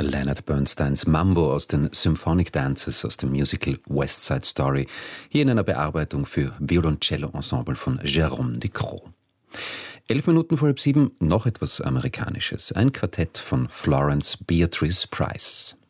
Leonard Bernsteins Mambo aus den Symphonic Dances aus dem Musical West Side Story, hier in einer Bearbeitung für Violoncello-Ensemble von Jérôme Ducrot. 6:11, noch etwas Amerikanisches. Ein Quartett von Florence Beatrice Price.